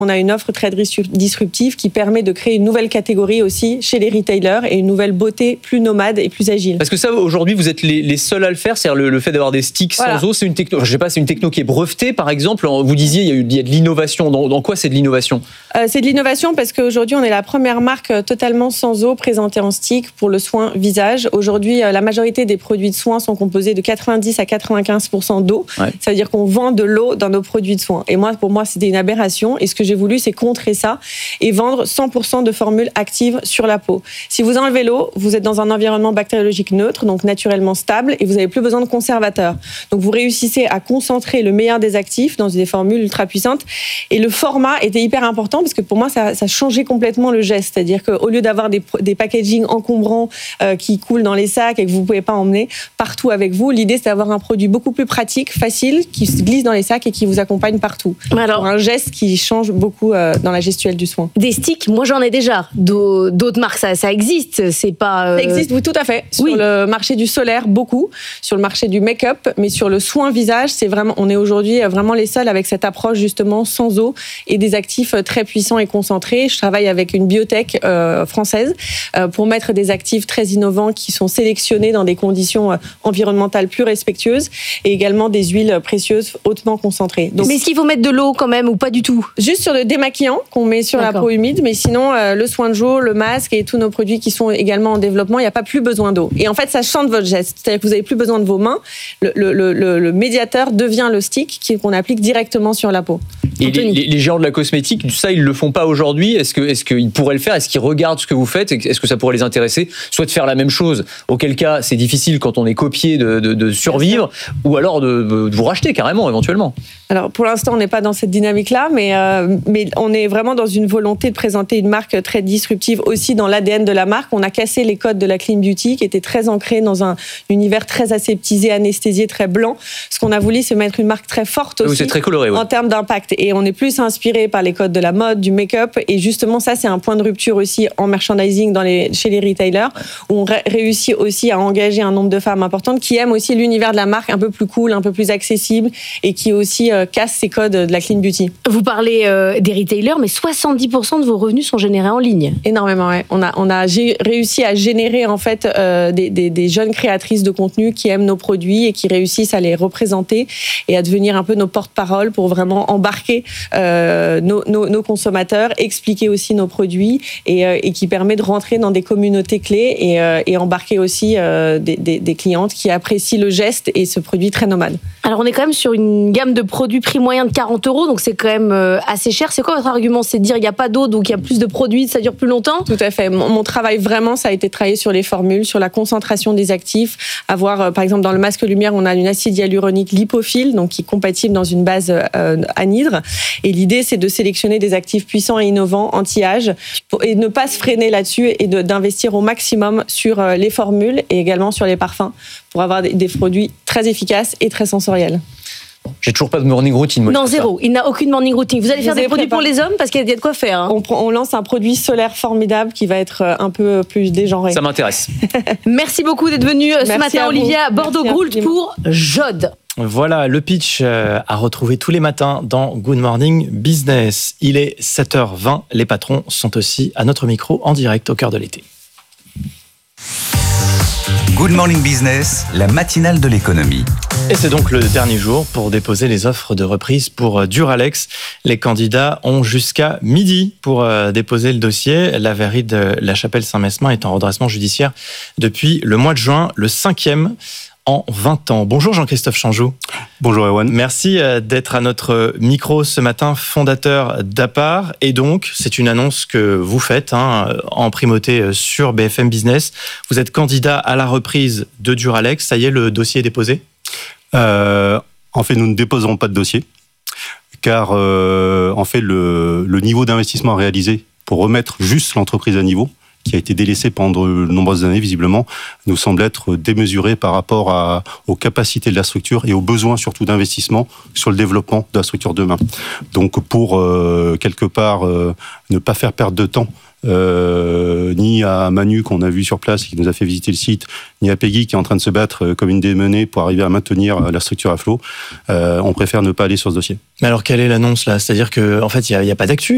On a une offre très disruptive qui permet de créer une nouvelle catégorie aussi chez les retailers et une nouvelle beauté plus nomade et plus agile. Parce que ça, aujourd'hui, vous êtes les seuls à le faire, c'est-à-dire le fait d'avoir des sticks sans eau, c'est une techno. Je sais pas, c'est une techno qui est brevetée, par exemple. Vous disiez, il y a de l'innovation. Dans quoi c'est de l'innovation ? C'est de l'innovation parce qu'aujourd'hui, on est la première marque totalement sans eau présentée en stick pour le soin visage. Aujourd'hui, la majorité des produits de soins sont composés de 90 à 95% d'eau. Ouais. Ça veut dire qu'on vend de l'eau dans nos produits de soins. Et pour moi, c'était une aberration. Et ce que j'ai voulu, c'est contrer ça et vendre 100% de formules actives sur la peau. Si vous enlevez l'eau, vous êtes dans un environnement bactériologique neutre, donc naturellement stable, et vous n'avez plus besoin de conservateurs. Donc vous réussissez à concentrer le meilleur des actifs dans des formules ultra puissantes. Et le format était hyper important parce que pour moi, ça changeait complètement le geste. C'est-à-dire qu'au lieu d'avoir des packaging encombrants qui coulent dans les sacs et que vous ne pouvez pas emmener partout avec vous, l'idée, c'est d'avoir un produit beaucoup plus pratique, facile, qui se glisse dans les sacs et qui vous accompagne partout. Alors, pour un geste qui change beaucoup dans la gestuelle du soin. Des sticks, moi j'en ai déjà. D'autres marques, ça existe. C'est pas. Ça existe, oui, tout à fait. Sur le marché du solaire, beaucoup. Sur le marché du make-up, mais sur le soin visage, on est aujourd'hui vraiment les seuls avec cette approche justement sans eau et des actifs très puissants et concentrés. Je travaille avec une biotech française pour mettre des actifs très innovants qui sont sélectionnés dans des conditions environnementales plus respectueuses et également des huiles précieuses hautement concentrées. Donc, mais est-ce qu'il faut mettre de l'eau quand même ou pas du tout ? Juste sur le démaquillant qu'on met sur la peau humide, mais sinon le soin de jour, le masque et tous nos produits qui sont également en développement, il n'y a pas plus besoin d'eau. Et en fait, ça change votre geste. C'est-à-dire que vous n'avez plus besoin de vos mains. Le médiateur devient le stick qu'on applique directement sur la peau. Et les géants de la cosmétique, ça, ils le font pas aujourd'hui. Est-ce qu'ils pourraient le faire ? Est-ce qu'ils regardent ce que vous faites ? Est-ce que ça pourrait les intéresser ? Soit de faire la même chose, auquel cas c'est difficile quand on est copié de survivre, ou alors de vous racheter carrément, éventuellement. Alors pour l'instant, on n'est pas dans cette dynamique-là, mais on est vraiment dans une volonté de présenter une marque très disruptive aussi dans l'ADN de la marque. On a cassé les codes de la clean beauty qui étaient très ancrés dans un univers très aseptisé, anesthésié, très blanc. Ce qu'on a voulu, c'est mettre une marque très forte aussi, c'est très coloré, en termes d'impact. Et on est plus inspiré par les codes de la mode, du make-up. Et justement, ça, c'est un point de rupture aussi en merchandising chez les retailers, où on réussit aussi à engager un nombre de femmes importantes qui aiment aussi l'univers de la marque un peu plus cool, un peu plus accessible et qui aussi casse ces codes de la clean beauty. Vous parlez des retailers, mais 70% de vos revenus sont générés en ligne. Énormément, ouais. On a réussi à générer en fait des jeunes créatrices de contenu qui aiment nos produits et qui réussissent à les représenter et à devenir un peu nos porte-parole pour vraiment embarquer nos consommateurs, expliquer aussi nos produits et qui permet de rentrer dans des communautés clés et embarquer aussi des clientes qui apprécient le geste et ce produit très nomade. Alors on est quand même sur une gamme de produits prix moyen de 40 €, donc c'est quand même assez cher. C'est quoi votre argument ? C'est de dire il n'y a pas d'eau, donc il y a plus de produits, ça dure plus longtemps ? Tout à fait. Mon travail vraiment, ça a été de travailler sur les formules, sur la concentration des actifs. Avoir, par exemple, dans le masque lumière, on a une acide hyaluronique lipophile, donc qui est compatible dans une base anhydre. Et l'idée, c'est de sélectionner des actifs puissants et innovants, anti-âge, et ne pas se freiner là-dessus et d'investir au maximum sur les formules et également sur les parfums pour avoir des produits très efficaces et très sensoriels. J'ai toujours pas de morning routine. Non, zéro. Il n'a aucune morning routine. Vous allez faire des produits pour les hommes parce qu'il y a de quoi faire. Hein. On lance un produit solaire formidable qui va être un peu plus dégenré. Ça m'intéresse. Merci beaucoup d'être venu ce matin, Olivia Bordeaux-Goult pour Jode. Voilà, le pitch à retrouver tous les matins dans Good Morning Business. Il est 7h20. Les patrons sont aussi à notre micro en direct au cœur de l'été. Good Morning Business, la matinale de l'économie. Et c'est donc le dernier jour pour déposer les offres de reprise pour Duralex. Les candidats ont jusqu'à midi pour déposer le dossier. La verrerie de la Chapelle-Saint-Mesmin est en redressement judiciaire depuis le mois de juin, le 5e en 20 ans. Bonjour Jean-Christophe Chanjou. Bonjour Erwan. Merci d'être à notre micro ce matin, fondateur d'Apar. Et donc, c'est une annonce que vous faites en primauté sur BFM Business. Vous êtes candidat à la reprise de Duralex. Ça y est, le dossier est déposé ? En fait, nous ne déposerons pas de dossier, car en fait, le niveau d'investissement réalisé pour remettre juste l'entreprise à niveau, qui a été délaissé pendant de nombreuses années, visiblement, nous semble être démesuré par rapport aux capacités de la structure et aux besoins surtout d'investissement sur le développement de la structure demain. Donc pour, quelque part, ne pas faire perdre de temps ni à Manu qu'on a vu sur place et qui nous a fait visiter le site, ni à Peggy qui est en train de se battre comme une démenée pour arriver à maintenir la structure à flot, on préfère ne pas aller sur ce dossier. Mais alors quelle est l'annonce là ? C'est-à-dire qu'en fait il n'y a pas d'actu,